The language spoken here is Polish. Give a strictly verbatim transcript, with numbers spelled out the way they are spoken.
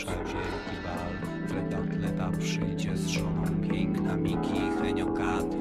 rusza wielki bal. Fred atleta przyjdzie z żoną, piękna Miki, Henioka,